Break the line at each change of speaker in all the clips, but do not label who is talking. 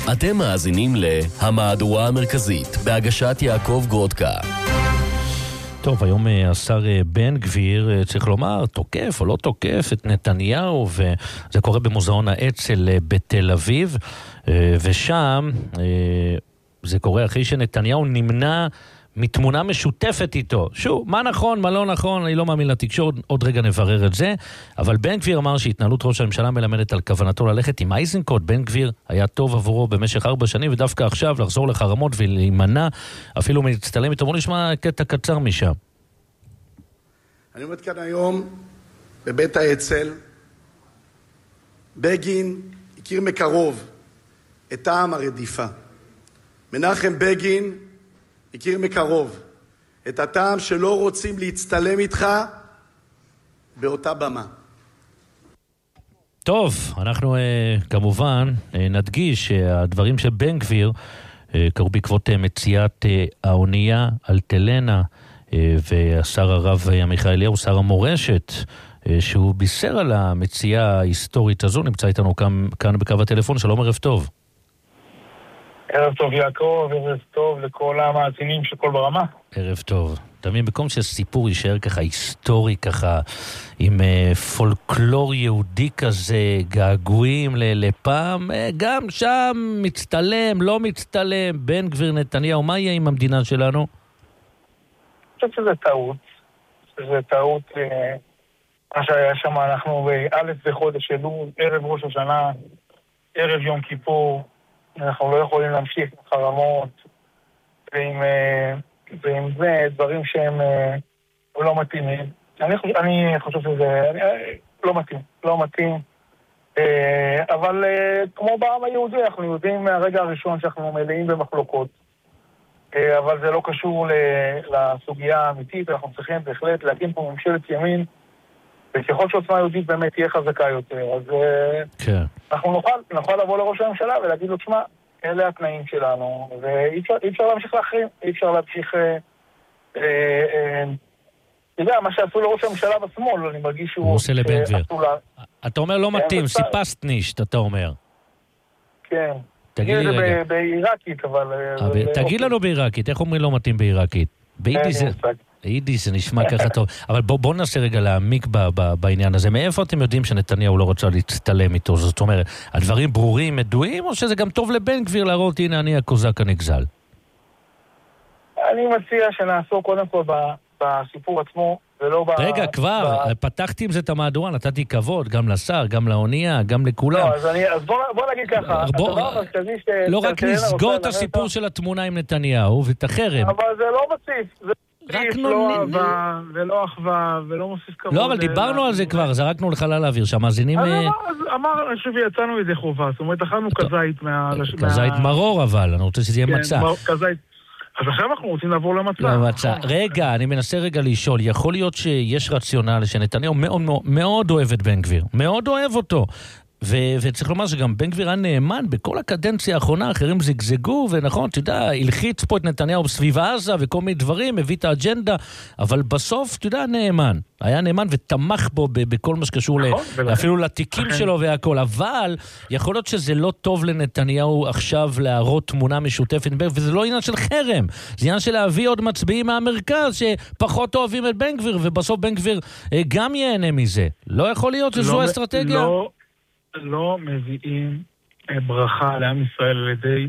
אתם מאזינים להמהדורה המרכזית בהגשת יעקב גרודקה.
טוב, היום השר בן גביר, צריך לומר, תוקף או לא תוקף את נתניהו, וזה קורה במוזיאון האצ"ל בתל אביב, ושם זה קורה אחרי שנתניהו נמנע מתמונה משותפת איתו. שוב, מה נכון, מה לא נכון, אני לא מאמין לתקשורת, עוד רגע נברר את זה, אבל בן גביר אמר שהתנהלות ראש הממשלה מלמדת על כוונתו ללכת עם אייזנקוט. בן גביר היה טוב עבורו במשך 4 שנים, ודווקא עכשיו לחזור לחרמות ולהימנע, אפילו מלהצטלם איתו. בוא נשמע קטע קצר משם.
אני עומד כאן היום בבית האצ"ל. בגין הכיר מקרוב את טעם הרדיפה. מנחם בגין הכיר מקרוב את הטעם שלא רוצים להצטלם איתך באותה במה.
טוב, אנחנו כמובן נדגיש שהדברים של בן גביר קרו בעקבות מציאת האונייה אלטלנה, והשר הרב עמיחי אליהו, שר המורשת, שהוא בישר על המציאה ההיסטורית הזו, נמצא איתנו כאן בקו הטלפון. שלום, ערב טוב.
ערב טוב יעקב, ערב טוב לכל המאזינים של כל ברמה.
ערב טוב. תמיד במקום שהסיפור יישאר ככה היסטורי, ככה עם פולקלור יהודי כזה, געגועים לפעם, גם שם מצטלם, לא מצטלם, בן גביר נתניהו, מה יהיה עם המדינה שלנו?
אני חושב שזה טעות. זה טעות, מה שהיה שם, אנחנו באלף בחודש אלול, ערב ראש השנה, ערב יום כיפור, אנחנו לא יכולים להמשיך עם חרמות ועם זה דברים שהם לא מתאימים. אני חושב שזה לא מתאים. אבל כמו בעם היהודי, אנחנו יודעים מהרגע הראשון שאנחנו מלאים במחלוקות. אבל זה לא קשור לסוגיה האמיתית. אנחנו צריכים בהחלט להקים פה ממשלת ימין, וככל שעוצמה יהודית באמת תהיה חזקה יותר, אז אנחנו נוכל לבוא לראש הממשלה ולהגיד לו, תשמע, אלה התנאים שלנו, ואי אפשר להמשיך להחרים, אי אפשר להמשיך, אתה יודע, מה שעשו לראש הממשלה בשמאל, אני מרגיש שהוא...
הוא עושה לבן גביר. אתה אומר לא מתאים, סיפסט נישט, אתה אומר.
כן.
תגיד לי רגע.
בעיראקית, אבל...
תגיד לנו בעיראקית, איך אומרים לא מתאים בעיראקית? ביידיש זה נשמע ככה טוב, אבל בואו ננסה רגע להעמיק בעניין הזה. מאיפה אתם יודעים שנתניהו לא רוצה להצטלם איתו? זאת אומרת, הדברים ברורים, מדועים, או שזה גם טוב לבן גביר להראות, הנה אני הקוזק הנגזל?
אני מציע שנעסוק קודם כל בסיפור עצמו, ולא
רגע, כבר, פתחתי עם זה את המהדורה, נתתי כבוד, גם לשר, גם לאונייה, גם לכולם.
לא, אז בוא נגיד ככה,
לא רק נסגור את הסיפור של התמונה עם נתניהו, ואת החרם.
אבל זה לא מציף, לא אהבה, ולא אחווה, ולא מוסיף כבוד.
לא, אבל דיברנו על זה כבר, זרקנו לחלל האוויר, שהמאזינים...
אז אמר, אני חושב יצאנו איזה חובה, זאת אומרת, אכלנו כזית
כזית מרור, אבל, אני רוצה שזה יהיה מצע.
כזית. אז עכשיו אנחנו רוצים לעבור למצע.
רגע, אני מנסה רגע לשאול, יכול להיות שיש רציונל שנתניהו מאוד אוהב את בן גביר, מאוד אוהב אותו, וצריך לומר שגם בן גביר היה נאמן בכל הקדנציה האחרונה, אחרים זגזגו, ונכון, אתה יודע, הלחיץ פה את נתניהו בסביב עזה וכל מיני דברים, הביא את האג'נדה, אבל בסוף, אתה יודע, נאמן. היה נאמן ותמך בו בכל מה שקשור אפילו לתיקים שלו והכל, אבל יכול להיות שזה לא טוב לנתניהו עכשיו להראות תמונה משותפת, וזה לא עניין של חרם, זה עניין של להביא עוד מצביעים מהמרכז שפחות אוהבים את בן גביר, ובסוף בן גביר גם ייהנה מזה. לא יכול להיות שזו אסטרטגיה?
לא מביאים ברכה לעם ישראל על ידי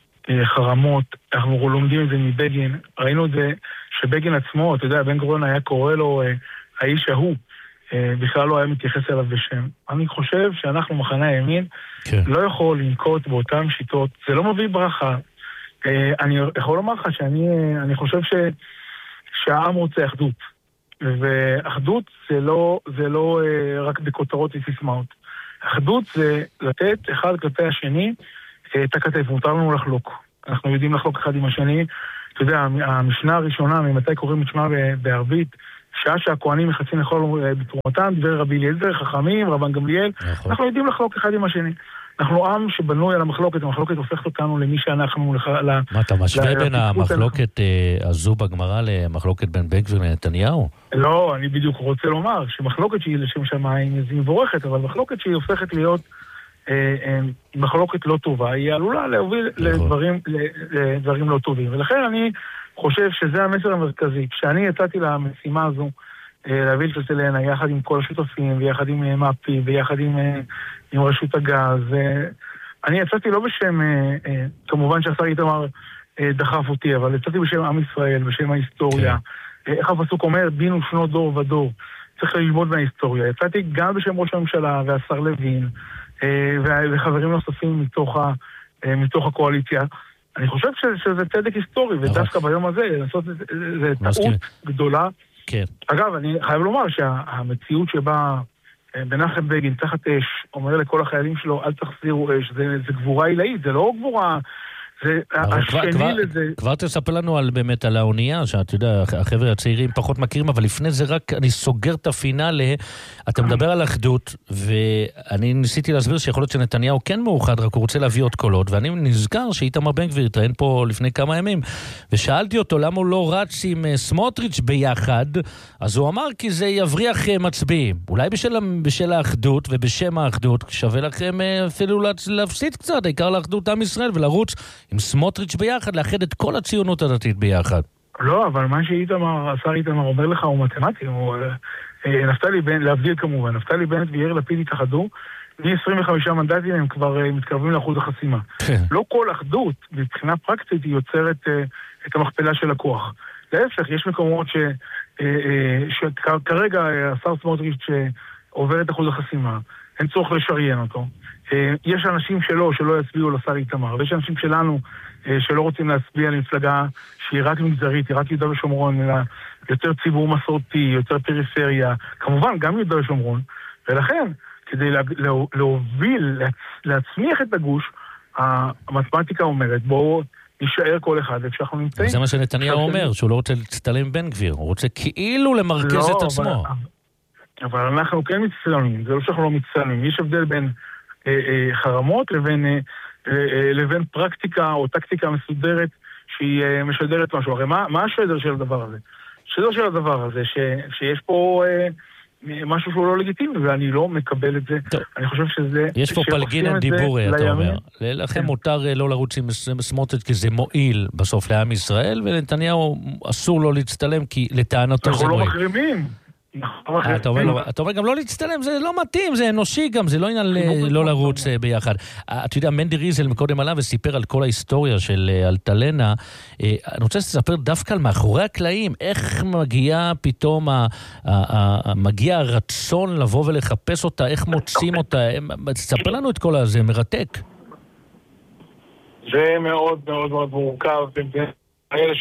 חרמות. אנחנו לומדים את זה מבגין. ראינו את זה שבגין עצמו, אתה יודע, בן גוריון היה קורא לו האיש ההוא. בכלל לא היה מתייחס אליו בשם. אני חושב שאנחנו מחנה הימין לא יכול לנקוט באותן שיטות. זה לא מביא ברכה. אני יכול לומר לך שאני חושב שהעם רוצה אחדות. ואחדות זה לא רק בכותרות וסיסמאות. אחדות זה לתת אחד כלפי השני את הכתף, מותר לנו לחלוק. אנחנו יודעים לחלוק אחד עם השני. אתה יודע, המשנה הראשונה, ממתי קוראים משנה בערבית, שעה שהכהנים מחצים לכל בתרומתם, דבר רבי אליעזר, חכמים, רבן גמליאל, אנחנו יודעים לחלוק אחד עם השני. אנחנו עם שבנוי על המחלוקת, המחלוקת הופכת אותנו למי שאנחנו...
מה, אתה משווה בין המחלוקת הזו בגמרא למחלוקת בין בן גביר לנתניהו?
לא, אני בדיוק רוצה לומר שמחלוקת שהיא לשם שמיים היא מבורכת, אבל מחלוקת שהיא הופכת להיות מחלוקת לא טובה, היא עלולה להוביל לדברים לא טובים. ולכן אני חושב שזה המסר המרכזי. כשאני יצאתי למשימה הזו, להביא את אלטלנה, יחד עם כל השותפים, ויחד עם מאפי, ויחד עם רשות הגז, אני יצאתי לא בשם, כמובן שהשר איתמר דחף אותי, אבל יצאתי בשם עם ישראל, בשם ההיסטוריה. איך הפסוק אומר, דין ושנות דור ודור. צריך ללמוד מההיסטוריה. יצאתי גם בשם ראש הממשלה והשר לוין, וחברים נוספים מתוך הקואליציה. אני חושב שזה צדק היסטורי, ודווקא ביום הזה, לעשות זה טעות גדולה. אגב, אני חייב לומר שהמציאות שבה מנחם בגין תחת אש אומר לכל החיילים שלו, אל תחזירו אש, זה גבורה עילאית, זה לא גבורה...
כבר תספר לנו באמת על האונייה, שאתה יודע, החבר'ה הצעירים פחות מכירים, אבל לפני זה רק אני סוגר את הפינאלה. אתה מדבר על אחדות, ואני ניסיתי להסביר שיכול להיות שנתניהו כן מאוחד, רק הוא רוצה להביא עוד קולות, ואני נזכר שאיתמר בן גביר התראיין פה לפני כמה ימים, ושאלתי אותו למה הוא לא רץ עם סמוטריץ' ביחד, אז הוא אמר כי זה יבריח מצביעים. אולי בשל האחדות ובשם האחדות שווה לכם אפילו להפסיד קצת, העיקר לאחדות עם ישראל ולרוץ עם סמוטריץ' ביחד, לאחד את כל הציונות הדתית ביחד.
לא, אבל מה השר איתמר אומר לך הוא מתמטי, נפתלי בנט, להבדיל כמובן, נפתלי בנט ויאיר לפיד התאחדו, מ-25 מנדטים הם כבר מתקרבים לאחוז החסימה. לא כל אחדות, מבחינה פרקטית, היא יוצרת את המכפלה של הכוח. להפך, יש מקומות שכרגע השר סמוטריץ' שעובר את אחוז החסימה, אין צורך לשריין אותו. יש אנשים שלא יצביעו לשר איתמר, ויש אנשים שלנו שלא רוצים להצביע למפלגה שהיא רק מגזרית, היא רק יהודה ושומרון, אלא יותר ציבור מסורתי, יותר פריפריה, כמובן גם יהודה ושומרון, ולכן כדי להוביל, להצמיח את הגוש, המתמטיקה אומרת, בואו נשאר כל אחד ואנחנו נמצאים.
זה מה שנתניהו אומר, שהוא לא רוצה להצטלם בן גביר, הוא רוצה כאילו למרכז את עצמו.
אבל אנחנו כן מצטלמים, זה לא שאנחנו לא מצטלמים, יש הבדל בין חרמות לבין פרקטיקה או טקטיקה מסודרת שהיא משדרת משהו. הרי מה השדר של הדבר הזה? השדר של הדבר הזה שיש פה משהו שהוא לא לגיטימי, ואני לא מקבל את זה. אני חושב שזה...
יש פה פלגין דיבורי, אתה אומר. לכם מותר לא לרוץ עם סמוטריץ' כי זה מועיל בסוף לעם ישראל, ולנתניהו אסור לו להצטלם כי לטענתו זה מועיל.
אנחנו לא מחרימים.
אתה אומר גם לא להצטלם, זה לא מתאים, זה אנושי גם, זה לא עניין לא לרוץ ביחד. אתה יודע, מנדי ריזל מקודם עליו וסיפר על כל ההיסטוריה של אלטלנה. אני רוצה לספר דווקא על מאחורי הקלעים, איך מגיע הרצון לבוא ולחפש אותה, איך מוצאים אותה, תספר לנו את כל הזה, מרתק.
זה מאוד מאוד מאוד מורכב, האלה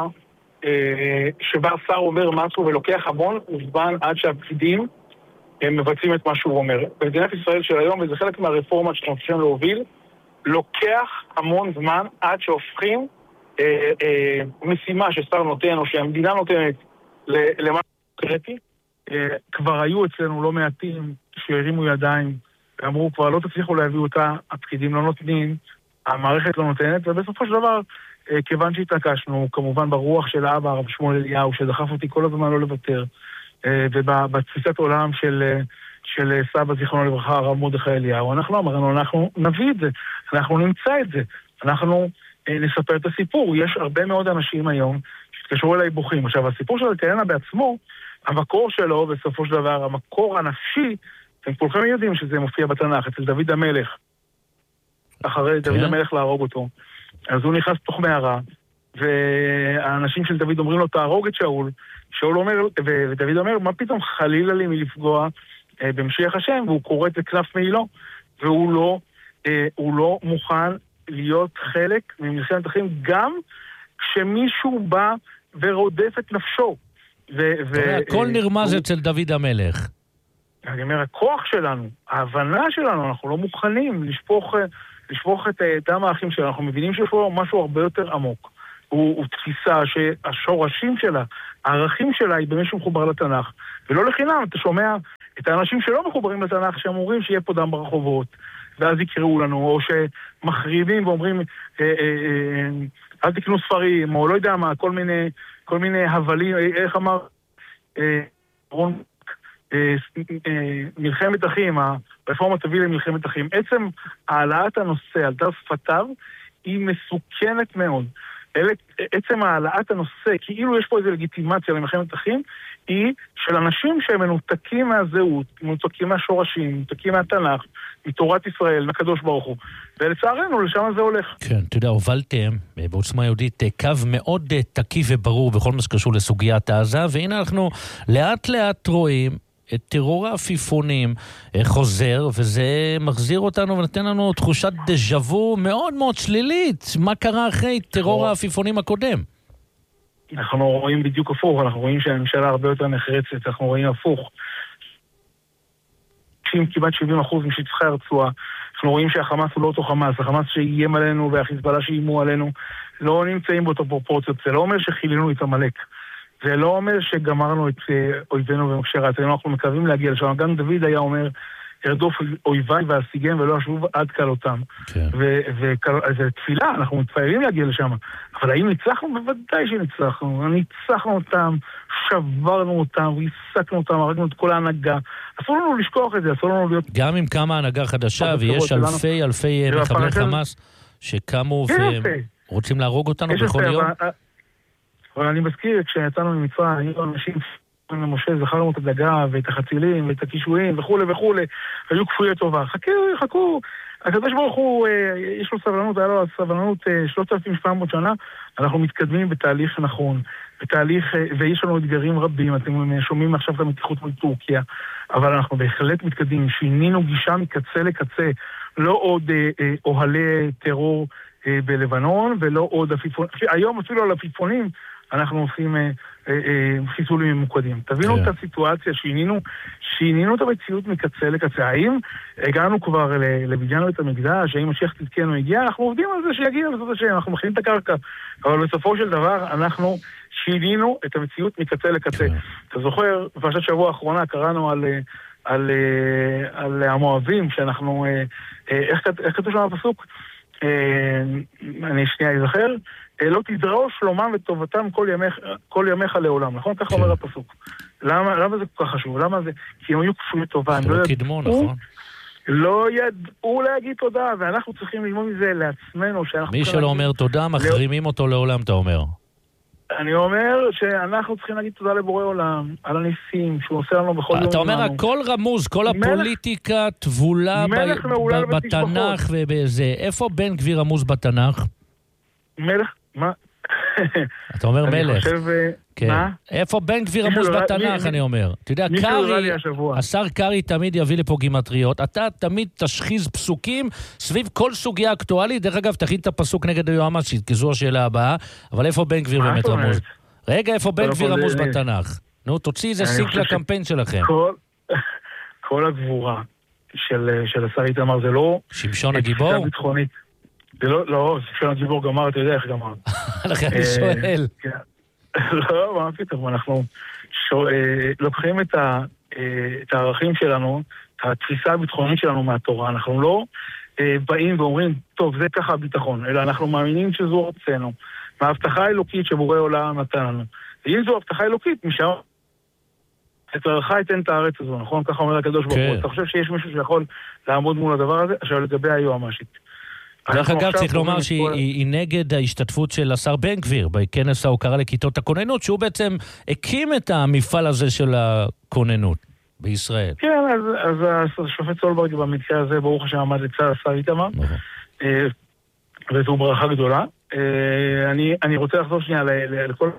שבה השר אומר משהו ולוקח המון זמן עד שהפקידים מבצעים את מה שהוא אומר. במדינת ישראל של היום, וזה חלק מהרפורמה שאנחנו צריכים להוביל, לוקח המון זמן עד שהופכים משימה ששר נותן או שהמדינה נותנת למה קריטי. כבר היו אצלנו לא מעטים שהרימו ידיים ואמרו כבר לא תצליחו להביא אותה, הפקידים לא נותנים, המערכת לא נותנת, ובסופו של דבר כיוון שהתעקשנו, כמובן ברוח של האבא הרב שמואל אליהו, שדחף אותי כל הזמן לא לוותר, ובתפיסת עולם של סבא זיכרונו לברכה, הרב מרדכי אליהו, אנחנו אמרנו, אנחנו נביא את זה, אנחנו נמצא את זה, אנחנו נספר את הסיפור. יש הרבה מאוד אנשים היום שהתקשרו אליי בוכים. עכשיו, הסיפור של אלטלנה בעצמו, המקור שלו, בסופו של דבר, המקור הנפשי, אתם כולכם יודעים שזה מופיע בתנ"ך, אצל דוד המלך, אחרי דוד המלך להרוג אותו. אז הוא נכנס תוך מערה, והאנשים של דוד אומרים לו, תהרוג את שאול. שאול אומר, ודוד אומר, מה פתאום חלילה לי מלפגוע במשיח השם, והוא קורא את כנף מעילו, והוא לא מוכן להיות חלק ממלחמת אחים, גם כשמישהו בא ורודף את נפשו.
הכל נרמז אצל דוד המלך.
אני אומר, הכוח שלנו, ההבנה שלנו, אנחנו לא מוכנים לשפוך את דם האחים שלנו. אנחנו מבינים שיש פה משהו הרבה יותר עמוק. הוא תפיסה שהשורשים שלה, הערכים שלה, היא באמת שמחובר לתנ"ך. ולא לחינם, אתה שומע את האנשים שלא מחוברים לתנ"ך, שאמורים שיהיה פה דם ברחובות, ואז יקראו לנו, או שמחריבים ואומרים, אל תקנו ספרים, או לא יודע מה, כל מיני הבלים, איך אמר, מלחמת אחים, רפורמה תביא למלחמת אחים. עצם העלאת הנושא על דף שפתיו היא מסוכנת מאוד. עצם העלאת הנושא, כאילו יש פה איזו לגיטימציה למלחמת אחים, היא של אנשים שהם מנותקים מהזהות, מנותקים מהשורשים, מנותקים מהתנ"ך, מתורת ישראל, מהקדוש ברוך הוא. ולצערנו, לשם זה הולך.
כן, אתה יודע, הובלתם בעוצמה יהודית קו מאוד תקיף וברור בכל מה שקשור לסוגיית עזה, והנה אנחנו לאט לאט רואים את טרור העפיפונים חוזר, וזה מחזיר אותנו ונתן לנו תחושת דז'אבו מאוד מאוד שלילית. מה קרה אחרי טרור העפיפונים הקודם?
אנחנו רואים בדיוק הפוך, אנחנו רואים שהממשלה הרבה יותר נחרצת, אנחנו רואים הפוך. כמעט 70% משטחי הרצועה, אנחנו רואים שהחמאס הוא לא אותו חמאס, החמאס שאיים עלינו והחיזבאללה שאיימו עלינו לא נמצאים באותו פרופורציות. זה לא אומר שחילינו את עמלק, זה לא אומר שגמרנו את אויבינו ומקשרתנו, אנחנו מקווים להגיע לשם. גם דוד היה אומר, ארדוף אויביי ואשיגם ולא אשוב עד קלותם.
כן.
וזה תפילה, אנחנו מתפעלים להגיע לשם. אבל האם ניצחנו? בוודאי שניצחנו. ניצחנו אותם, שברנו אותם, והסקנו אותם, הרגנו את כל ההנהגה. אסור לנו לשכוח את זה, אסור לנו להיות...
גם עם כמה הנהגה חדשה, ויש אלפי מחבלי חמאס שקמו ורוצים להרוג אותנו בכל יום.
אבל אני מזכיר, כשיצאנו ממצרים, היו אנשים למשה, זכרנו את הדגה ואת החצילים ואת הקישואים וכו' וכו', היו כפויי טובה. חכו, הקדוש ברוך הוא, יש לו סבלנות, היה לו סבלנות 3,700 שנה, אנחנו מתקדמים בתהליך נכון, בתהליך, ויש לנו אתגרים רבים, אתם שומעים עכשיו את המתיחות מול טורקיה, אבל אנחנו בהחלט מתקדמים, שינינו גישה מקצה לקצה, לא עוד אוהלי טרור בלבנון, ולא עוד עפיפונים, היום אפילו על עפיפונים, אנחנו עושים חיסולים ממוקדים. תבינו את הסיטואציה, שינינו את המציאות מקצה לקצה. האם הגענו כבר לבניין בית המקדש, האם משיח צדקנו הגיע? אנחנו עובדים על זה שיגיע לעשות השם, אנחנו מכינים את הקרקע. אבל בסופו של דבר אנחנו שינינו את המציאות מקצה לקצה. אתה זוכר, בפרשת שבוע האחרונה קראנו על המואבים, שאנחנו, איך כתוב שם הפסוק? אני שנייה אזכר, לא תזרעו שלומם וטובתם כל ימיך לעולם, נכון? ככה אומר הפסוק. למה זה כל כך חשוב? למה זה? כי הם היו כפויי טובה, לא ידעו להגיד תודה, ואנחנו צריכים ללמוד מזה לעצמנו.
מי שלא אומר תודה, מחרימים אותו לעולם, אתה אומר.
אני אומר שאנחנו צריכים להגיד תודה לבורא עולם, על הניסים, שהוא עושה לנו בכל יום.
אתה אומר, הכל רמוז, כל הפוליטיקה תבולה בתנ"ך ובזה. איפה בן גביר רמוז בתנ"ך?
מלך? מה?
אתה אומר מלך.
מה?
איפה בן גביר רמוז בתנ"ך, אני אומר. אתה יודע, השר קרי תמיד יביא לפה גימטריות, אתה תמיד תשחיז פסוקים סביב כל סוגיה אקטואלית. דרך אגב, תכין את הפסוק נגד היועמ"שית, כי זו השאלה הבאה, אבל איפה בן גביר באמת רמוז? רגע, איפה בן גביר רמוז בתנ"ך? נו, תוציא איזה סינק לקמפיין שלכם.
כל הגבורה של השר איתמר זה לא...
שמשון הגיבור?
לא, שמשון הגיבור גמר, אתה יודע איך גמר.
לכן אני שואל.
לא, מה פתאום, אנחנו לוקחים את הערכים שלנו, התפיסה הביטחונית שלנו מהתורה, אנחנו לא באים ואומרים, טוב, זה ככה הביטחון, אלא אנחנו מאמינים שזו ארצנו, מההבטחה האלוקית שבורא עולם נתן לנו. ואם זו הבטחה אלוקית, משם את ערכה יתן את הארץ הזו, נכון? ככה אומר הקדוש ברוך הוא. אתה חושב שיש מישהו שיכול לעמוד מול הדבר הזה? עכשיו לגבי היועמ"שית.
דרך אגב, צריך לומר שהיא נגד ההשתתפות של השר בן גביר בכנס ההוקרה לכיתות הכוננות, שהוא בעצם הקים את המפעל הזה של הכוננות בישראל.
כן, אז השופט סולברג במקרה הזה, ברוך השם, עמד לצד השר איתמר, וזו ברכה גדולה. אני רוצה לחזור שנייה לכל...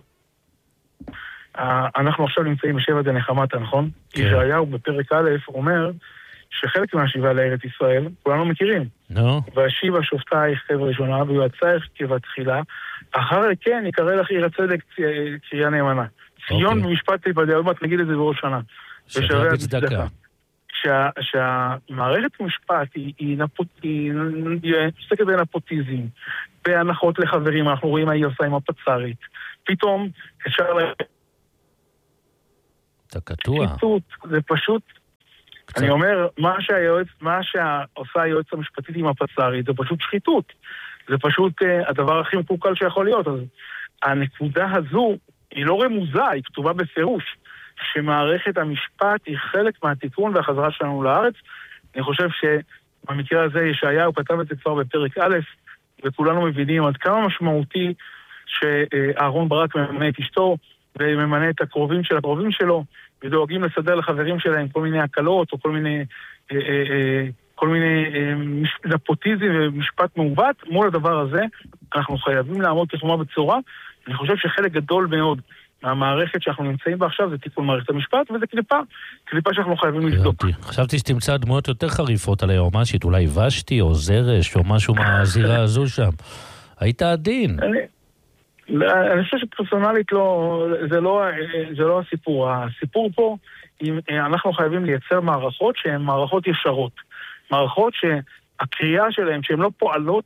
אנחנו עכשיו נמצאים בשבט הנחמתה, נכון? ישעיהו בפרק א' אומר שחלק מהשיבה לארץ ישראל, כולנו מכירים. והשיבה שופטייך כבראשונה, ויועצייך כבתחילה, אחר כן יקרא לך עיר הצדק קריאה נאמנה. ציון במשפט תיפדה, עוד מעט נגיד את זה בראש שנה.
שווה בצדקה.
שהמערכת המשפט היא עוסקת בנפוטיזם, בהנחות לחברים, אנחנו רואים מה היא עושה עם הפצ"רית. פתאום אפשר
אתה קטוע.
זה פשוט... אני אומר, מה שעושה היועץ המשפטית עם הפצ"רית, זה פשוט שחיתות. זה פשוט הדבר הכי מקולקל שיכול להיות. אז הנקודה הזו היא לא רמוזה, היא כתובה בפירוש, שמערכת המשפט היא חלק מהתיקון והחזרה שלנו לארץ, אני חושב שבמקרה הזה ישעיהו כתב את זה כבר בפרק א', וכולנו מבינים עד כמה משמעותי שאהרון ברק ממנה את אשתו, וממנה את הקרובים של הקרובים שלו, ודואגים לסדר לחברים שלהם כל מיני הקלות, או כל מיני נפוטיזם ומשפט מעוות. מול הדבר הזה אנחנו חייבים לעמוד כחומה בצורה. אני חושב שחלק גדול מאוד מהמערכת שאנחנו נמצאים בה עכשיו זה תיקון מערכת המשפט, וזה קליפה שאנחנו חייבים לבדוק.
חשבתי שתמצא דמויות יותר חריפות על היועמ"שית, אולי ושתי או זרש או משהו מהזירה הזו שם. היית עדין.
אני חושב שפרסונלית זה לא הסיפור. הסיפור פה, אנחנו חייבים לייצר מערכות שהן מערכות ישרות. מערכות שהקריאה שלהן, שהן לא פועלות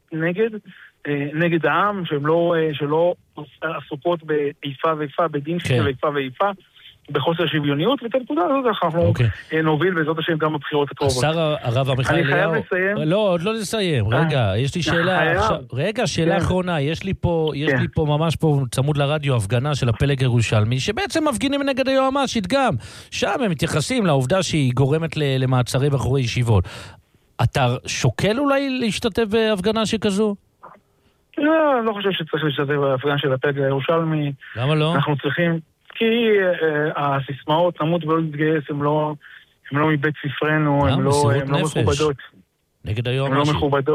נגד העם, שהן לא עסוקות באיפה ואיפה, בדין של איפה ואיפה, בחוסר שוויוניות, ואת הנקודה הזאת אנחנו נוביל בעזרת השם גם בבחירות הקרובות.
השר הרב עמיחי אליהו... אני חייב לסיים. לא, עוד לא לסיים. רגע, יש לי שאלה. רגע, שאלה אחרונה. יש לי פה ממש פה צמוד לרדיו הפגנה של הפלג ירושלמי, שבעצם מפגינים נגד היועמ"שית גם. שם הם מתייחסים לעובדה שהיא גורמת למעצרי בחורי ישיבות. אתה שוקל אולי להשתתף בהפגנה שכזו?
לא, אני לא חושב שצריך להשתתף בהפגנה של הפלג הירושלמי.
למה לא?
אנחנו צריכים... כי הסיסמאות נמות ולא להתגייס הם לא מבית ספרנו, הם לא מכובדות.
נגד היועמ"שית.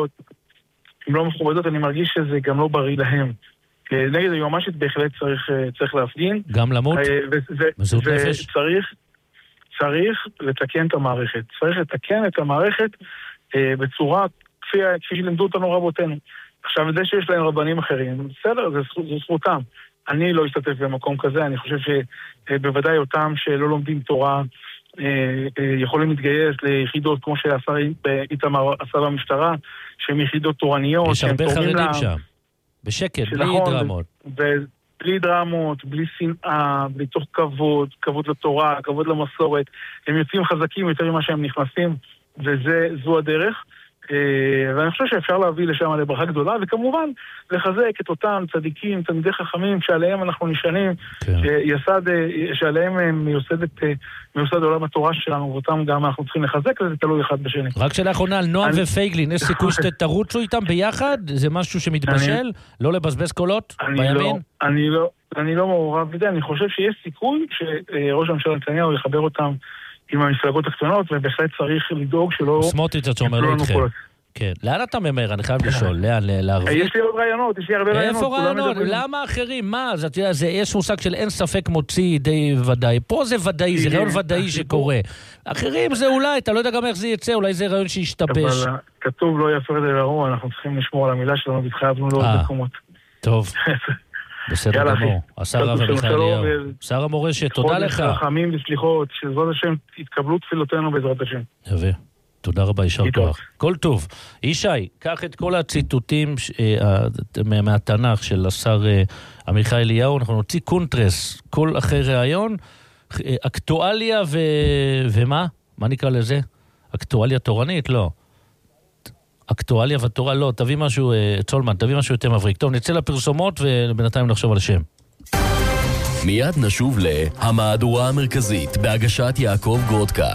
הם לא מכובדות, אני מרגיש שזה גם לא בריא להם. נגד היועמ"שית בהחלט צריך להפגין.
גם למות? מזות נפש?
צריך לתקן את המערכת. צריך לתקן את המערכת בצורה כפי שלמדו אותנו רבותינו. עכשיו, זה שיש להם רבנים אחרים, בסדר, זה זכותם. אני לא אשתתף במקום כזה, אני חושב שבוודאי אותם שלא לומדים תורה יכולים להתגייס ליחידות כמו איתמר עשה במשטרה, שהן יחידות תורניות.
יש הרבה חרדים שם, בשקט, בלי דרמות.
בלי דרמות, בלי שנאה, בלי תוך כבוד לתורה, כבוד למסורת. הם יוצאים חזקים יותר ממה שהם נכנסים, וזו הדרך. ואני חושב שאפשר להביא לשם לברכה גדולה, וכמובן לחזק את אותם צדיקים, תלמידי חכמים, שעליהם אנחנו נשענים, שעליהם מיוסד עולם התורה שלנו, ואותם גם אנחנו צריכים לחזק, וזה תלוי אחד בשני.
רק שלאחרונה על נועם ופייגלין, יש סיכוי שתרוצו איתם ביחד? זה משהו שמתבשל? לא לבזבז קולות בימין?
אני לא מעורב בזה, אני חושב שיש סיכוי שראש הממשלה נתניהו יחבר אותם עם המפלגות הקטנות, ובהחלט צריך לדאוג שלא...
סמוטריץ' אתה אומר לא איתכם. כן. לאן אתה ממהר? אני חייב לשאול. לאן? לערבית?
יש לי עוד רעיונות, יש לי הרבה רעיונות.
איפה רעיונות? למה אחרים? מה? יש מושג של אין ספק מוציא די ודאי. פה זה ודאי, זה רעיון ודאי שקורה. אחרים זה אולי, אתה לא יודע גם איך זה יצא, אולי זה רעיון שישתבש.
אבל כתוב לא יפר את זה לרוע, אנחנו צריכים לשמור על המילה שלנו, והתחייבנו לעוד מקומות.
טוב. בסדר גמור. השר הרב עמיחי אליהו. שר המורשת, תודה לך.
חודש רחמים וסליחות, שבעזרת השם יתקבלו תפילותינו בעזרת השם.
יפה. תודה רבה, יישר כוח. כל טוב. ישי, קח את כל הציטוטים מהתנ"ך של השר עמיחי אליהו, אנחנו נוציא קונטרס, כל אחרי ראיון, אקטואליה ומה? מה נקרא לזה? אקטואליה תורנית? לא. אקטואליה ותורה, לא, תביא משהו, צולמן, תביא משהו יותר מבריק. טוב, נצא לפרסומות ובינתיים נחשוב על השם.
מיד נשוב להמהדורה המרכזית בהגשת יעקב גורדקה.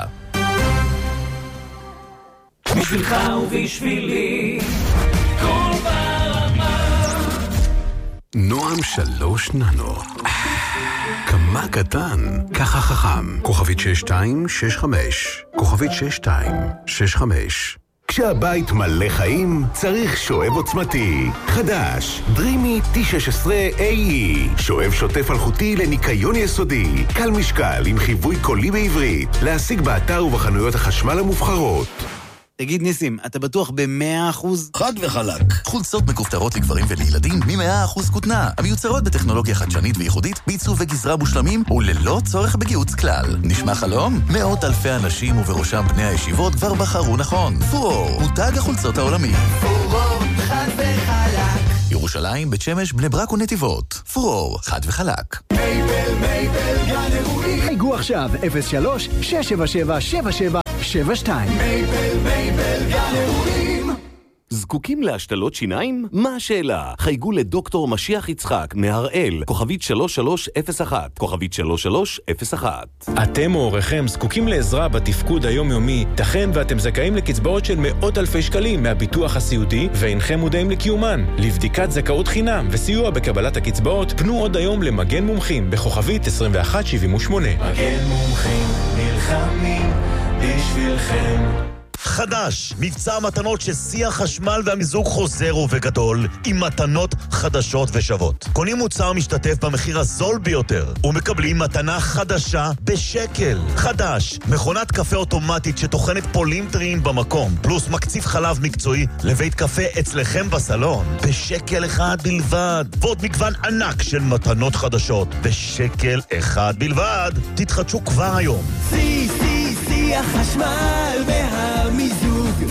בשבילך ובשבילי כל ברמה
נועם 3 ננו כמה קטן, ככה חכם. כוכבית 6265 כוכבית 6265 כשהבית מלא חיים, צריך שואב עוצמתי. חדש, דרימי T16 AE. שואב שוטף אלחוטי לניקיון יסודי. קל משקל עם חיווי קולי בעברית. להשיג באתר ובחנויות החשמל המובחרות.
תגיד ניסים, אתה בטוח ב100%?
חד וחלק. חולצות מכופתרות לגברים ולילדים מ100% כותנה. המיוצרות בטכנולוגיה חדשנית וייחודית, בעיצוב וגזרה מושלמים וללא צורך בגיוץ כלל. נשמע חלום? מאות אלפי אנשים ובראשם בני הישיבות כבר בחרו נכון. פורור, מותג החולצות העולמי.
פורור, חד וחלק.
ירושלים, בית שמש, בני ברק ונתיבות. פורור, חד וחלק.
מייבל, גן אירועים.
חייגו עכשיו, 03-677-7772.
מייבל, גן אירועים.
זקוקים להשתלות שיניים? מה השאלה? חייגו לדוקטור משיח יצחק מהראל, כוכבית 3301, כוכבית 3301.
אתם או הוריכם זקוקים לעזרה בתפקוד היומיומי, תכן ואתם זכאים לקצבאות של מאות אלפי שקלים מהביטוח הסיעודי ואינכם מודעים לקיומן. לבדיקת זכאות חינם וסיוע בקבלת הקצבאות, פנו עוד היום למגן מומחים בכוכבית 2178.
מגן מומחים נלחמים בשבילכם.
חדש, מבצע מתנות ששיא החשמל והמיזוג חוזר ובגדול, עם מתנות חדשות ושוות. קונים מוצר משתתף במחיר הזול ביותר, ומקבלים מתנה חדשה בשקל. חדש, מכונת קפה אוטומטית שתוכנת פולים טריים במקום, פלוס מקציף חלב מקצועי לבית קפה אצלכם בסלון, בשקל אחד בלבד. ועוד מגוון ענק של מתנות חדשות, בשקל אחד בלבד. תתחדשו כבר היום.
שיא החשמל והמיזוג.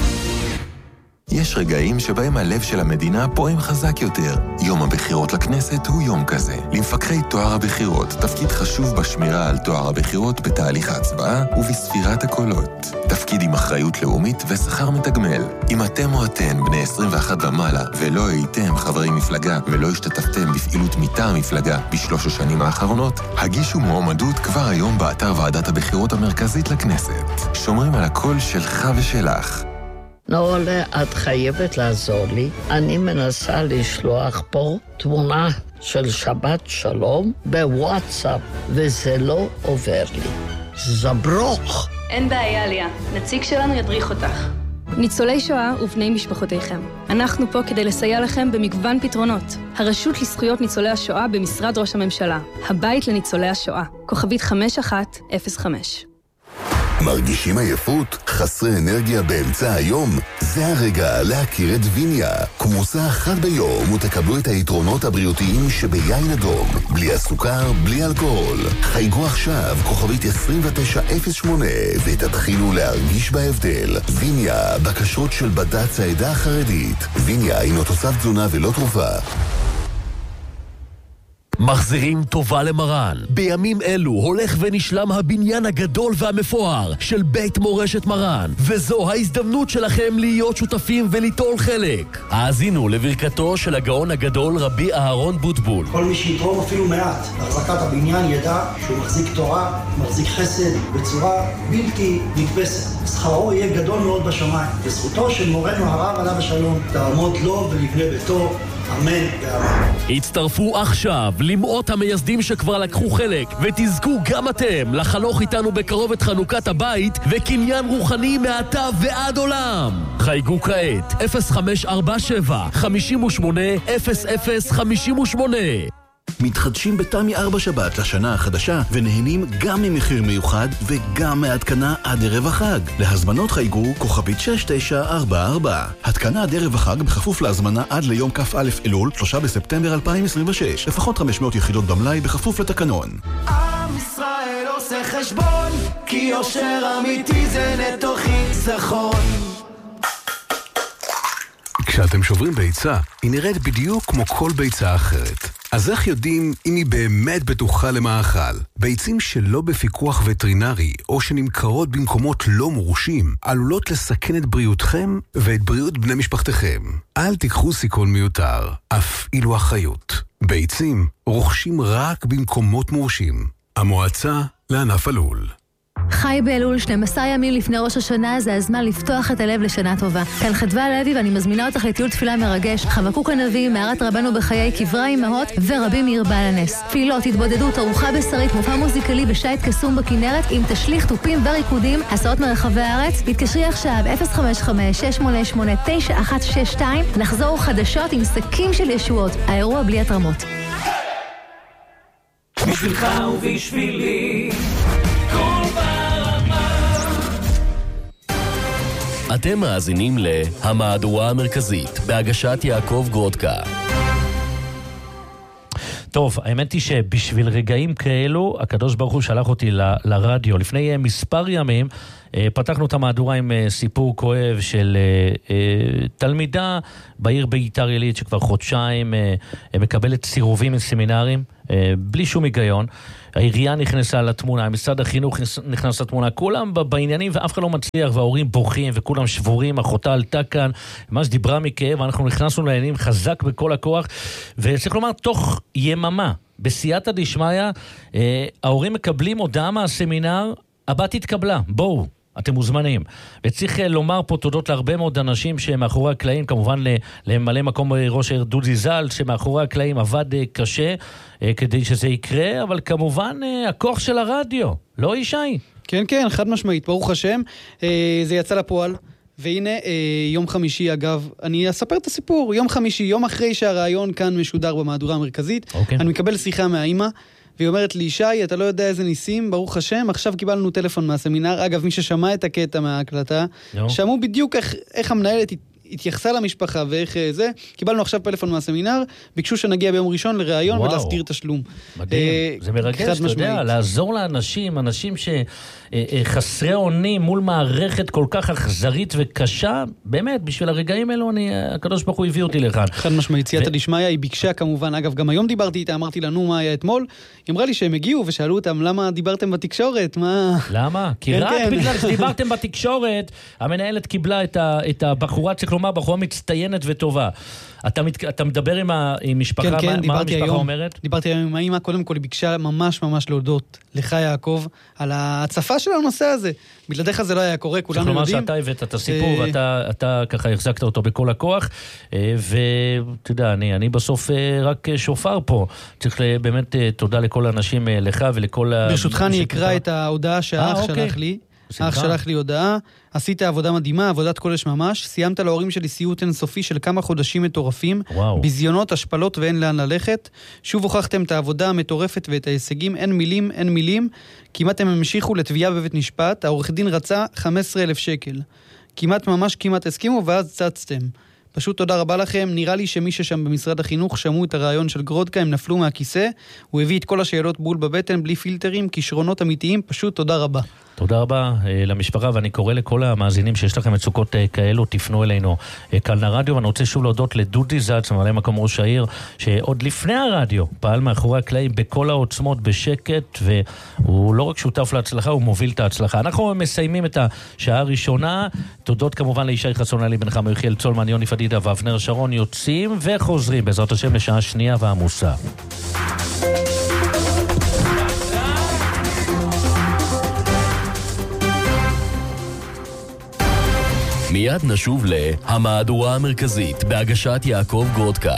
יש רגעים שבהם הלב של המדינה פועם חזק יותר. יום הבחירות לכנסת הוא יום כזה. למפקחי טוהר הבחירות תפקיד חשוב בשמירה על טוהר הבחירות בתהליך ההצבעה ובספירת הקולות. תפקיד עם אחריות לאומית ושכר מתגמל. אם אתם או אתן בני 21 ומעלה ולא הייתם חברי מפלגה ולא השתתפתם בפעילות מטעם מפלגה בשלוש השנים האחרונות, הגישו מועמדות כבר היום באתר ועדת הבחירות המרכזית לכנסת. שומרים על הקול שלך ושלך.
נעולה, את חייבת לעזור לי. אני מנסה לשלוח פה תמונה של שבת שלום בוואטסאפ, וזה לא עובר לי. זברוך.
אין בעיה, ליה. נציג שלנו ידריך אותך. ניצולי שואה ובני משפחותיכם. אנחנו פה כדי לסייע לכם במגוון פתרונות. הרשות לזכויות ניצולי השואה במשרד ראש הממשלה. הבית לניצולי השואה. כוכבית 5105.
מרגישים עייפות? חסרי אנרגיה באמצע היום? זה הרגע להכיר את ויניה. כמוסה אחת ביום ותקבלו את היתרונות הבריאותיים שביין אדום. בלי הסוכר, בלי אלכוהול. חייגו עכשיו כוכבית 2908 ותתחילו להרגיש בהבדל. ויניה, בקשות של בד"ץ העדה החרדית. ויניה הינו תוסף תזונה ולא תרופה.
מחזירים טובה למרן. בימים אלו הולך ונשלם הבניין הגדול והמפואר של בית מורשת מרן, וזו ההזדמנות שלכם להיות שותפים וליטול חלק. האזינו לברכתו של הגאון הגדול רבי אהרון בוטבול.
כל מי שיתרום אפילו מעט להחזקת הבניין ידע שהוא מחזיק תורה, מחזיק חסד בצורה בלתי נתפסת. שכרו יהיה גדול מאוד בשמיים, וזכותו של מורנו הרב עליו השלום תעמוד לו ולבני ביתו. אמן ואמן.
הצטרפו עכשיו למאות המייסדים שכבר לקחו חלק, ותזכו גם אתם לחלוך איתנו בקרוב את חנוכת הבית וקניין רוחני מעתה ועד עולם. חייגו כעת 0547 58 0058.
מתחדשים בתמי 4 שבת לשנה החדשה ונהנים גם ממחיר מיוחד וגם מהתקנה עד ערב החג. להזמנות חייגו כוכבית 6944. התקנה עד ערב החג בכפוף להזמנה עד ליום כ"א אלול 3 בספטמבר 2026. לפחות 500 יחידות במלאי בכפוף לתקנון.
עם ישראל עושה חשבון, כי יושר אמיתי זה נטו חיסכון.
כשאתם שוברים ביצה, היא נראית בדיוק כמו כל ביצה אחרת. אז איך יודעים אם היא באמת בטוחה למאכל? ביצים שלא בפיקוח וטרינרי או שנמכרות במקומות לא מורשים עלולות לסכן את בריאותכם ואת בריאות בני משפחתכם. אל תיקחו סיכון מיותר, אף אילו אחריות. ביצים רוכשים רק במקומות מורשים. המועצה לענף הלול.
חי באלול, 12 ימים לפני ראש השנה, זה הזמן לפתוח את הלב לשנה טובה. כאן חדווה לוי ואני מזמינה אותך לטיול תפילה מרגש. חבקוק הנביא, מערת רבנו בחיי, קברי אמהות ורבי מאיר בעל הנס. תפילות, התבודדות, ארוחה בשרית, מופע מוזיקלי בשייט קסום בכנרת עם תשליך, טופים וריקודים, הסעות מרחבי הארץ. התקשרי עכשיו 055-688-9162. נחזור חדשות עם שקים של ישועות. האירוע בלי התרמות.
בשבילך ובשבילי
אתם מאזינים להמהדורה המרכזית, בהגשת יעקב גרודקה.
טוב, האמת היא שבשביל רגעים כאלו, הקדוש ברוך הוא שלח אותי לרדיו. לפני מספר ימים פתחנו את המהדורה עם סיפור כואב של תלמידה בעיר ביתר עילית שכבר חודשיים מקבלת סירובים מסמינרים בלי שום היגיון. העירייה נכנסה לתמונה, משרד החינוך נכנס לתמונה, כולם בעניינים ואף אחד לא מצליח, וההורים בוכים וכולם שבורים, אחותה עלתה כאן, ממש דיברה מכאב, אנחנו נכנסנו לעניינים חזק בכל הכוח, וצריך לומר, תוך יממה, בסייעתא דשמיא, ההורים מקבלים הודעה מהסמינר, הבת התקבלה, בואו. אתם מוזמנים. וצריך לומר פה תודות להרבה מאוד אנשים שמאחורי הקלעים, כמובן למלא מקום ראש העיר דודי זל, שמאחורי הקלעים עבד קשה כדי שזה יקרה, אבל כמובן הכוח של הרדיו, לא ישי?
כן, כן, חד משמעית, ברוך השם. זה יצא לפועל. והנה, יום חמישי, אגב, אני אספר את הסיפור. יום חמישי, יום אחרי שהרעיון כאן משודר במהדורה המרכזית, אני מקבל שיחה מהאימא, והיא אומרת לי, שי, אתה לא יודע איזה ניסים, ברוך השם, עכשיו קיבלנו טלפון מהסמינר, אגב, מי ששמע את הקטע מההקלטה, שמעו בדיוק איך המנהלת התייחסה למשפחה ואיך זה, קיבלנו עכשיו פלאפון מהסמינר, ביקשו שנגיע ביום ראשון לראיון ולהסדיר תשלום.
מדהים, זה מרגש, אתה יודע, לעזור לאנשים, אנשים שחסרי אונים מול מערכת כל כך אכזרית וקשה, באמת, בשביל הרגעים האלו, הקדוש ברוך הוא הביא אותי לכאן.
חד משמעית, סייעתא דשמיא, היא ביקשה כמובן, אגב, גם היום דיברתי איתה, אמרתי לנו מה היה אתמול, היא אמרה לי שהם הגיעו ושאלו אותם למה דיברתם בתקשורת, מה...
למה? כי רק בגלל שדיברתם בתקשורת, המנהלת קיבלה את הבחורה, צריך לומר, בחורה מצטיינת וטובה. אתה מדבר עם משפחה, מה המשפחה אומרת?
דיברתי היום עם האמא, קודם כל היא ביקשה ממש ממש להודות לך יעקב, על ההצפה של הנושא הזה. בלעדיך זה לא היה קורה, כולנו יודעים.
צריך לומר שאתה הבאת את הסיפור, ואתה ככה החזקת אותו בכל הכוח, ואתה יודע, אני בסוף רק שופר פה. צריך באמת תודה לכל האנשים, לך ולכל...
ברשותך אני אקרא את ההודעה שהאח שלח לי. האח שלח לי הודעה, עשית עבודה מדהימה, עבודת קודש ממש, סיימת להורים שלי סיוט אינסופי של כמה חודשים מטורפים, בזיונות, השפלות ואין לאן ללכת, שוב הוכחתם את העבודה המטורפת ואת ההישגים, אין מילים, כמעט הם המשיכו לתביעה בבית משפט, העורך דין רצה 15,000 שקל, כמעט הסכימו ואז צצתם. פשוט תודה רבה לכם, נראה לי שמי ששם במשרד החינוך שמעו את הרעיון של גרודקה, הם נפלו מהכיסא, הוא הביא את כל השאלות בול בבטן, בלי פילטרים, כישרונות אמיתיים, פשוט תודה רבה.
תודה רבה למשפחה, ואני קורא לכל המאזינים שיש לכם מצוקות כאלו, תפנו אלינו כאן לרדיו, ואני רוצה שוב להודות לדודי זץ, ממלא מקום ראש העיר, שעוד לפני הרדיו פעל מאחורי הקלעים בכל העוצמות בשקט, והוא לא רק שותף להצלחה, הוא מוביל את ההצלחה. אנחנו מסיימים את השעה הראשונה, תודות כמובן לישי חסונלי, בנחם יחיאל צולמן, יוני פדידה ואבנר שרון, יוצאים וחוזרים בעזרת השם לשעה שנייה והעמוסה.
מיד נשוב להמהדורה המרכזית בהגשת יעקב גרודקה.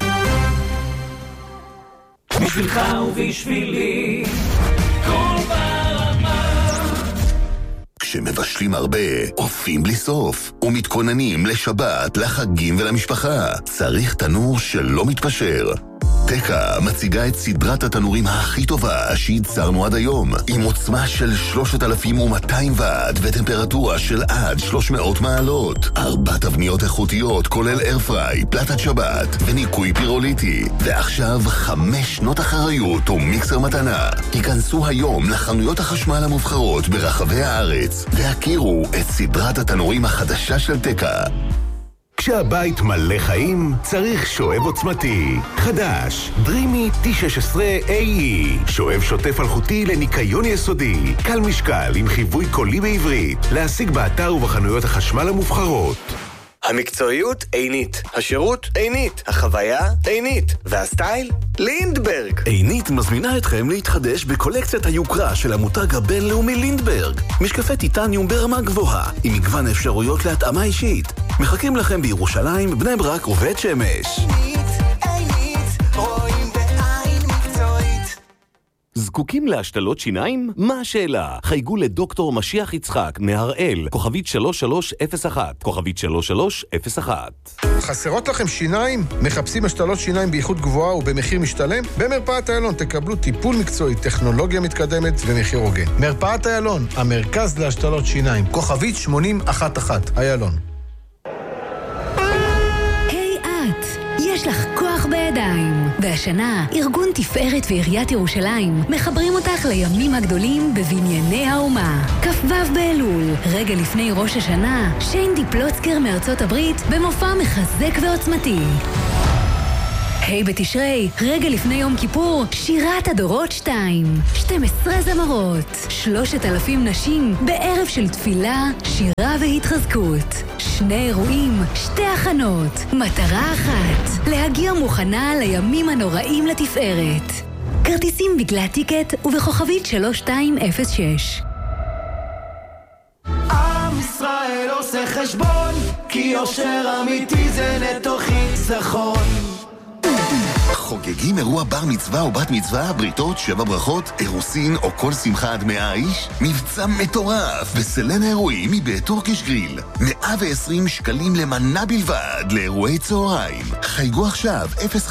בשבילך ובשבילי כל ברמה.
כשמבשלים הרבה, אופים בלי סוף ומתכוננים לשבת, לחגים ולמשפחה, צריך תנור שלא מתפשר. תקה מציגה את סדרת התנורים הכי טובה שייצרנו עד היום, עם עוצמה של 3200 ואט וטמפרטורה של עד 300 מעלות, 4 תבניות איכותיות כולל איירפריי, פלטת שבת וניקוי פירוליטי, ועכשיו 5 שנות אחריות ומיקסר מתנה. היכנסו היום לחנויות החשמל המובחרות ברחבי הארץ והכירו את סדרת התנורים החדשה של תקה.
כשהבית מלא חיים, צריך שואב עוצמתי. חדש, דרימי T16AE. שואב שוטף אלחוטי לניקיון יסודי. קל משקל עם חיווי קולי בעברית. להשיג באתר ובחנויות החשמל המובחרות.
המקצועיות עינית, השירות עינית, החוויה עינית, והסטייל לינדברג.
עינית מזמינה אתכם להתחדש בקולקציית היוקרה של המותג הבינלאומי לינדברג. משקפי טיטניום ברמה גבוהה, עם מגוון אפשרויות להתאמה אישית. מחכים לכם בירושלים, בני ברק ובית שמש.
עינית, רואים בעין מקצועית.
זקוקים להשתלות שיניים? מה השאלה? חייגו לדוקטור משיח יצחק מהראל, כוכבית 3301, כוכבית 3301.
חסרות לכם שיניים? מחפשים השתלות שיניים באיכות גבוהה ובמחיר משתלם? במרפאת איילון תקבלו טיפול מקצועי, טכנולוגיה מתקדמת ומחיר הוגן. מרפאת איילון, המרכז להשתלות שיניים, כוכבית 8011, איילון.
היי את, יש לך כוח בידיים. והשנה, ארגון תפארת ועיריית ירושלים מחברים אותך לימים הגדולים בבנייני האומה. כ"ו באלול, רגע לפני ראש השנה, שיינדי פלוצקר מארצות הברית במופע מחזק ועוצמתי. היי בתשרי, רגע לפני יום כיפור, שירת הדורות 2. 12 זמרות, 3,000 נשים, בערב של תפילה, שירה והתחזקות. 2 אירועים, 2 הכנות, מטרה אחת, להגיע מוכנה לימים הנוראים לתפארת. כרטיסים בגלל טיקט ובכוכבית 3206.
עם ישראל עושה חשבון, כי יושר אמיתי זה נטו חיסכון.
חוגגים אירוע בר מצווה או בת מצווה, בריתות, 7 ברכות, אירוסין או כל שמחה עד 100 איש? מבצע מטורף בסלנה אירועים מבית טורקיש גריל. 120 שקלים למנה בלבד לאירועי צהריים. חייגו עכשיו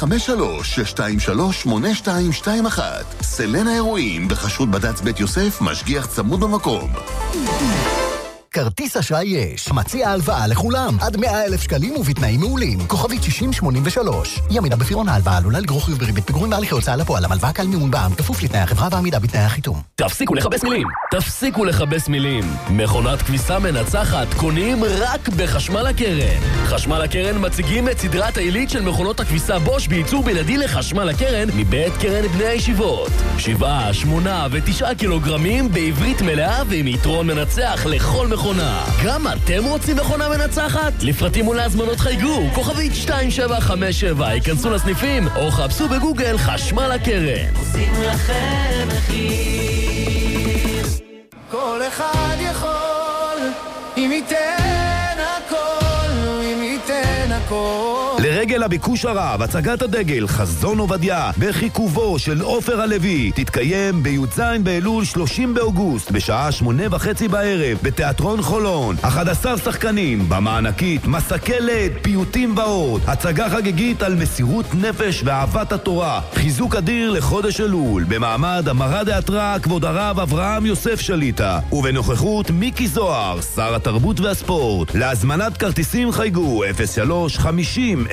053-623-8221. סלנה אירועים בחשות בד"ץ בית יוסף, משגיח צמוד במקום.
כרטיס אשראי יש. מציע הלוואה לכולם. עד 100,000 שקלים ובתנאים מעולים. כוכבית 6083. ימינה בפירעון ההלוואה עלולה לגרור חיוב בריבית פיגורים בהליכי הוצאה לפועל. המלוואה קל מימון בע"מ כפוף לתנאי החברה ועמידה בתנאי החיתום.
תפסיקו לכבס מילים. תפסיקו לכבס מילים. מכונת כביסה מנצחת קונים רק בחשמל הקרן. חשמל הקרן מציגים את סדרת העילית של מכונות הכביסה בוש בייצור בלעדי לחשמל הקרן מבית קרן בני הישיבות. 7, 8 ו9 קילוגרמים בעברית מלאה ועם יתרון מנצח לכל מכונה. גם אתם רוצים מכונה מנצחת? לפרטים ולהזמנות חייגו, כוכבית 2757, ייכנסו לסניפים או חפשו בגוגל חשמל הקרן.
עושים לכם מחיר, כל אחד יכול, אם ייתן הכל, אם ייתן הכל.
לרגל הביקוש הרב, הצגת הדגל חזון עובדיה בחיכובו של עופר הלוי תתקיים בי"ז באלול 30 באוגוסט בשעה 8:30 בערב בתיאטרון חולון. 11 שחקנים במענקית, מסקלת, פיוטים ועוד. הצגה חגיגית על מסירות נפש ואהבת התורה. חיזוק אדיר לחודש אלול במעמד המרה דאתרא כבוד הרב אברהם יוסף שליטה ובנוכחות מיקי זוהר, שר התרבות והספורט. להזמנת כרטיסים חייגו 03-50-23-001.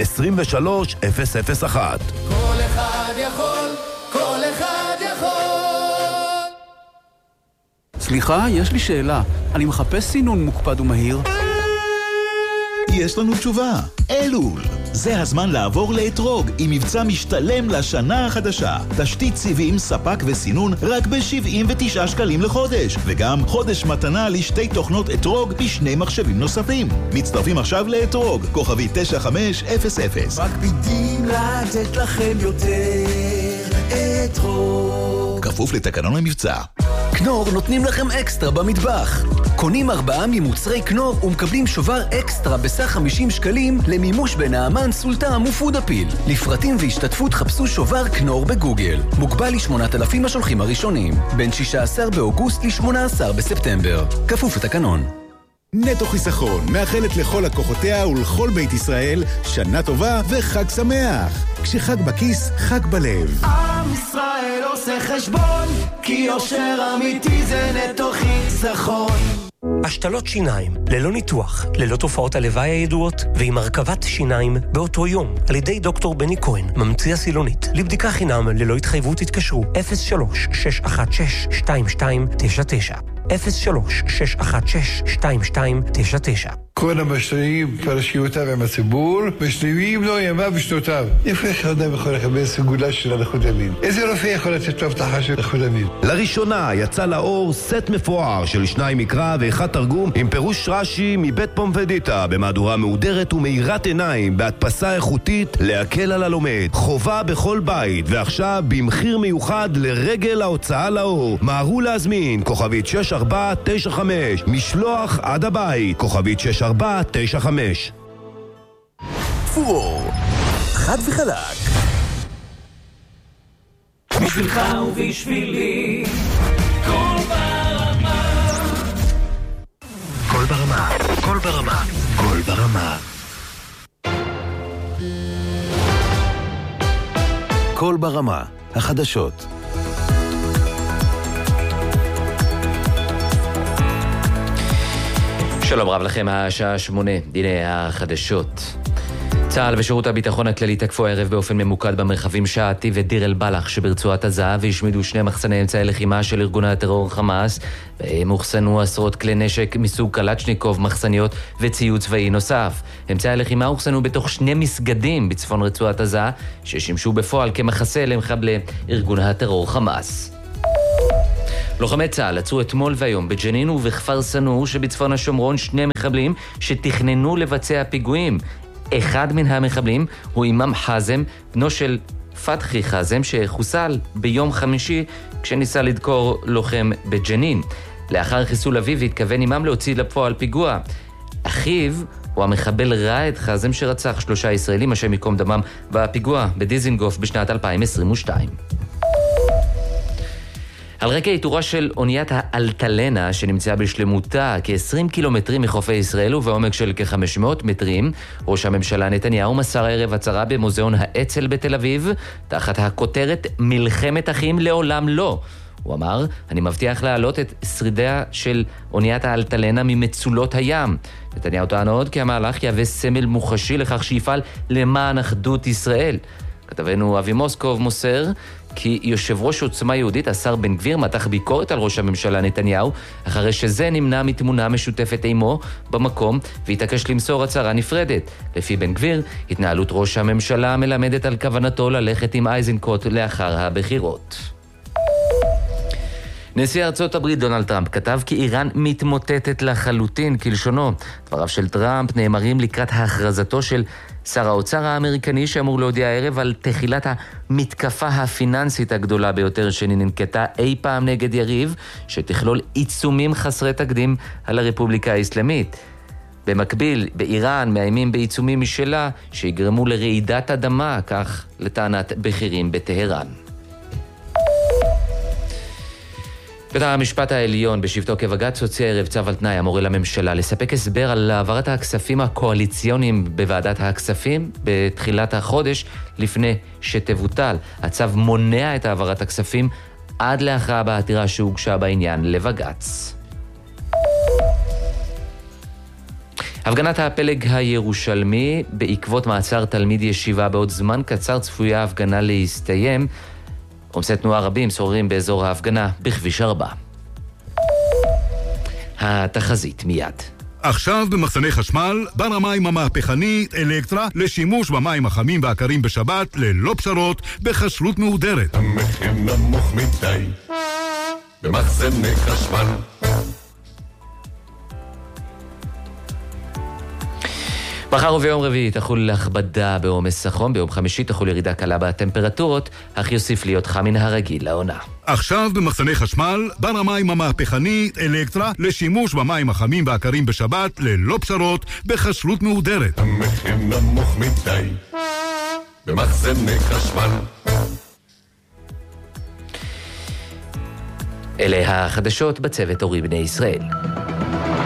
כל אחד יכול, כל אחד יכול.
סליחה, יש לי שאלה. אני מחפש סינון מוקפד ומהיר.
יש לנו תשובה. אלול. זה הזמן לעבור לאתרוג עם מבצע משתלם לשנה החדשה. תשתית סיבים, ספק וסינון רק ב-79 שקלים לחודש. וגם חודש מתנה לשתי תוכנות אתרוג בשני מחשבים נוספים. מצטרפים עכשיו לאתרוג, כוכבי 9500.
מקפידים לתת לכם יותר אתרוג.
כפוף לתקנון המבצע.
כנור נותנים לכם אקסטרה במטבח. קונים 4 ממוצרי כנור ומקבלים שובר אקסטרה בסך 50 שקלים למימוש בנעמן, סולטם ופודפיל. לפרטים והשתתפות חפשו שובר כנור בגוגל. מוגבל ל8,000 השולחים הראשונים. בין 16 באוגוסט ל18 בספטמבר. כפוף לתקנון.
נטו חיסכון מאחלת לכל לקוחותיה ולכל בית ישראל שנה טובה וחג שמח. כשחג בכיס, חג בלב.
עם ישראל עושה חשבון, כי יושר אמיתי זה נטו חיסכון.
השתלות שיניים, ללא ניתוח, ללא תופעות הלוואי הידועות, ועם הרכבת שיניים באותו יום, על ידי דוקטור בני כהן, ממציא הסילונית. לבדיקה חינם, ללא התחייבות התקשרו, 03-616-2299. 03-616-2299.
כל המשתנים פרשיותיו עם הציבור, משלימים לו ימיו ושנותיו. איפה איך אדם יכול לקבל סגולה של הנכות המין? איזה רופא יכול לתת לו הבטחה של נכות המין?
לראשונה יצא לאור סט מפואר של 2 מקרא ו1 תרגום עם פירוש רש"י מבית פומפדיטה במהדורה מהודרת ומאירת עיניים בהדפסה איכותית להקל על הלומד. חובה בכל בית, ועכשיו במחיר מיוחד לרגל ההוצאה לאור. מהרו להזמין, כוכבית 6495, משלוח עד הבית, כוכבית 6495.
פור, חד וחלק.
בשבילך ובשבילי, כל ברמה.
כל ברמה, כל ברמה, כל ברמה.
כל ברמה, החדשות.
שלום רב לכם, השעה 8, הנה החדשות.
צה"ל ושירות הביטחון הכללי תקפו הערב באופן ממוקד במרחבים שעתי ודיר אל בלח שברצועת עזה והשמידו 2 מחסני אמצעי לחימה של ארגון הטרור חמאס, והם הוחסנו עשרות כלי נשק מסוג קלצ'ניקוב, מחסניות וציוד צבאי נוסף. אמצעי הלחימה הוחסנו בתוך 2 מסגדים בצפון רצועת עזה ששימשו בפועל כמחסה למחבלי ארגון הטרור חמאס. לוחמי צה"ל עצרו אתמול והיום בג'נין ובכפר סנור שבצפון השומרון 2 מחבלים שתכננו לבצע פיגועים. אחד מן המחבלים הוא אימאם חזם, בנו של פתחי חזם, שחוסל ביום חמישי כשניסה לדקור לוחם בג'נין. לאחר חיסול אביו התכוון אימאם להוציא לפועל פיגוע. אחיו הוא המחבל ראד חזם שרצח 3 ישראלים השם יקום דמם בפיגוע בדיזינגוף בשנת 2022. על רקע איתורה של אוניית האלטלנה שנמצאה בשלמותה כ-20 קילומטרים מחופי ישראל ובעומק של כ-500 מטרים, ראש הממשלה נתניהו מסר הערב הצהרה במוזיאון האצ"ל בתל אביב תחת הכותרת מלחמת אחים לעולם לא. הוא אמר, אני מבטיח להעלות את שרידיה של אוניית האלטלנה ממצולות הים. נתניהו טען עוד כי המהלך יהווה סמל מוחשי לכך שיפעל למען אחדות ישראל. כתבנו אבי מוסקוב מוסר כי יושב ראש עוצמה יהודית השר בן גביר מתח ביקורת על ראש הממשלה נתניהו אחרי שזה נמנע מתמונה משותפת עמו במקום והתעקש למסור הצהרה נפרדת. לפי בן גביר, התנהלות ראש הממשלה מלמדת על כוונתו ללכת עם אייזנקוט לאחר הבחירות. נשיא ארצות הברית דונלד טראמפ כתב כי איראן מתמוטטת לחלוטין כלשונו. דבריו של טראמפ נאמרים לקראת הכרזתו של שר האוצר האמריקני שאמור להודיע הערב על תחילת המתקפה הפיננסית הגדולה ביותר שננקטה אי פעם נגד יריב, שתכלול עיצומים חסרי תקדים על הרפובליקה האסלאמית. במקביל, באיראן מאיימים בעיצומים משלה שיגרמו לרעידת אדמה, כך לטענת בכירים בטהרן. בית המשפט העליון בשבתו כבג"ץ הוציא ערב צו על תנאי המורה לממשלה לספק הסבר על העברת הכספים הקואליציוניים בוועדת הכספים בתחילת החודש לפני שתבוטל. הצו מונע את העברת הכספים עד להכרעה בעתירה שהוגשה בעניין לבג"ץ. הפגנת הפלג הירושלמי בעקבות מעצר תלמיד ישיבה בעוד זמן קצר צפויה ההפגנה להסתיים. עומסי תנועה רבים שוררים באזור ההפגנה בכביש 4. התחזית מיד.
עכשיו במחסני חשמל, בר המים המהפכני אלקטרה לשימוש במים החמים והקרים בשבת ללא פשרות בכשרות מהודרת.
המחיר נמוך מדי במחסני חשמל.
מחר וביום רביעי תחול הכבדה בעומס החום, ביום חמישי תחול ירידה קלה בטמפרטורות, אך יוסיף להיות חם מן הרגיל לעונה.
עכשיו במחסני חשמל, בר המים המהפכני אלקטרה לשימוש במים החמים והקרים בשבת ללא פשרות בכשרות מהודרת.
המחיר נמוך מדי במחסני חשמל.
אלה החדשות בצוות אורי בני ישראל.